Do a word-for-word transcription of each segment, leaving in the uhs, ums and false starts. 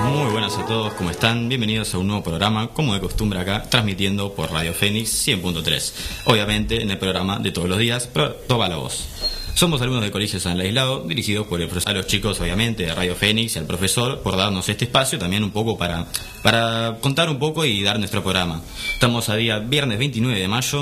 Muy buenas a todos, ¿cómo están? Bienvenidos a un nuevo programa, como de costumbre acá, transmitiendo por Radio Fénix cien punto tres. Obviamente en el programa de todos los días, pero toda la voz. Somos alumnos del Colegio San Ladislao, dirigidos por el profesor, a los chicos obviamente de Radio Fénix y al profesor por darnos este espacio también un poco para, para contar un poco y dar nuestro programa. Estamos a día viernes veintinueve de mayo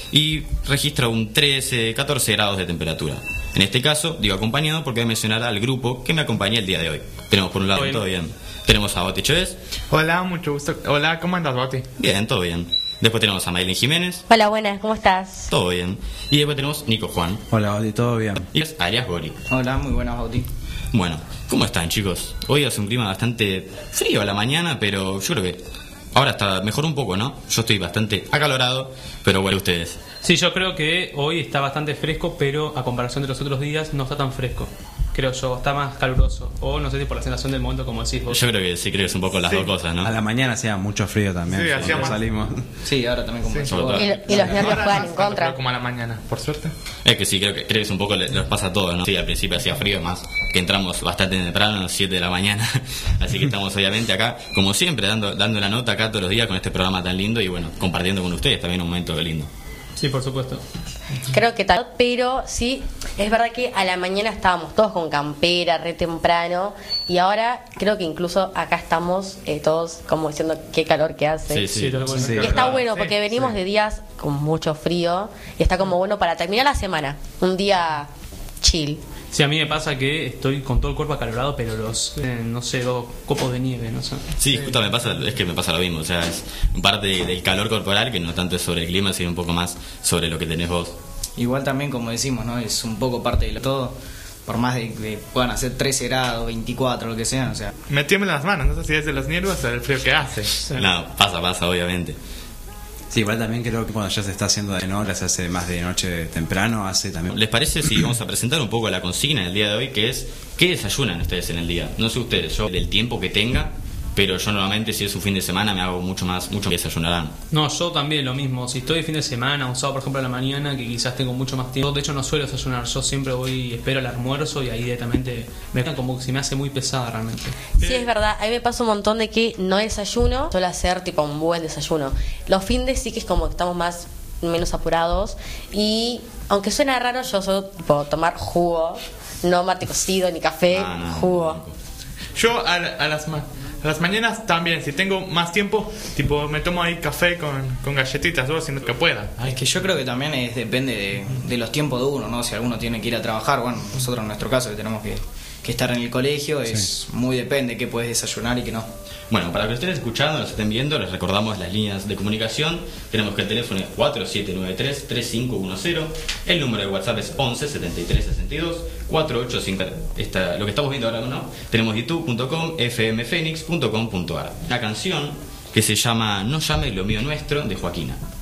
y registra un trece, catorce grados de temperatura. En este caso, digo acompañado porque voy a mencionar al grupo que me acompaña el día de hoy. Tenemos por un lado, todo bien, tenemos a Boti Chávez. Hola, mucho gusto. Hola, ¿cómo andas, Boti? Bien, todo bien. Después tenemos a Maylin Jiménez. Hola, buenas, ¿cómo estás? Todo bien. Y después tenemos Nico Juan. Hola, Boti, todo bien. Y es Arias Gori. Hola, muy buenas, Boti. Bueno, ¿cómo están, chicos? Hoy hace un clima bastante frío a la mañana, pero yo creo que ahora está mejor un poco, ¿no? Yo estoy bastante acalorado, pero bueno, ustedes. Sí, yo creo que hoy está bastante fresco, pero a comparación de los otros días no está tan fresco. Creo yo, está más caluroso. O no sé si por la sensación del momento, como decís vos. Yo creo que sí, creo que es un poco las Sí. dos cosas, ¿no? A la mañana hacía mucho frío también. Sí, cuando hacía más. salimos. Sí, ahora también como Sí. eso. Sobre todo. Y, lo- y los nervios Ahora juegan más en tanto, contra. pero como a la mañana, por suerte. Es que sí, creo que, creo que es un poco, le- les pasa a todos, ¿no? Sí, al principio hacía frío más, que entramos bastante temprano, a las siete de la mañana. Así que estamos obviamente acá, como siempre, dando, dando la nota acá todos los días con este programa tan lindo y bueno, compartiendo con ustedes también un momento lindo. Sí, por supuesto. Creo que tal, pero sí, es verdad que a la mañana estábamos todos con campera, re temprano, y ahora creo que incluso acá estamos eh, todos como diciendo qué calor que hace. Sí, sí. Sí, tal cual. Sí. Y está bueno Sí, porque venimos sí. de días con mucho frío y está como bueno para terminar la semana, un día chill. Sí, a mí me pasa que estoy con todo el cuerpo acalorado, pero los, eh, no sé, dos copos de nieve, no sé. Sí, justo me pasa, es que me pasa lo mismo, o sea, es parte del calor corporal que no tanto es sobre el clima, sino un poco más sobre lo que tenés vos. Igual también, como decimos, ¿no? Es un poco parte de lo todo. Por más de que puedan hacer trece grados, veinticuatro, lo que sea, o sea. Me tiemblan las manos, no sé si es de los nervios o del frío que hace. No, pasa, pasa, obviamente. Sí, igual también creo que cuando ya se está haciendo de noche, se hace más de noche temprano, hace también. ¿Les parece si vamos a presentar un poco la consigna del día de hoy, que es ¿qué desayunan ustedes en el día? No sé ustedes, yo del tiempo que tenga, pero yo normalmente si es un fin de semana me hago mucho más, mucho que desayunarán. No, yo también lo mismo. Si estoy de fin de semana, un sábado por ejemplo a la mañana, que quizás tengo mucho más tiempo. De hecho no suelo desayunar, yo siempre voy, espero el almuerzo y ahí directamente me queda como que se me hace muy pesada realmente. Sí, es verdad, a mí me pasa un montón de que no desayuno, suelo hacer tipo un buen desayuno. Los fines sí que es como que estamos más menos apurados y aunque suena raro, yo suelo tipo, tomar jugo, no mate cocido ni café, Ah, no, jugo. no. Yo a, a las ma- a las mañanas también, si tengo más tiempo, tipo me tomo ahí café con, con galletitas o sino que pueda. Es que yo creo que también es, depende de, de los tiempos de uno, ¿no? Si alguno tiene que ir a trabajar, bueno, nosotros en nuestro caso que tenemos que, que estar en el colegio, es muy depende de qué puedes desayunar y qué no. Bueno, para que estén escuchando, los estén viendo, les recordamos las líneas de comunicación. Tenemos que el teléfono es cuatro siete nueve tres, tres cinco uno cero, el número de WhatsApp es once setenta y tres sesenta y dos cuatrocientos ochenta y cinco. Esta, lo que estamos viendo ahora, ¿no? Tenemos youtube punto com, f m fénix punto com punto a r. Una canción que se llama No llame lo mío nuestro, de Joaquina.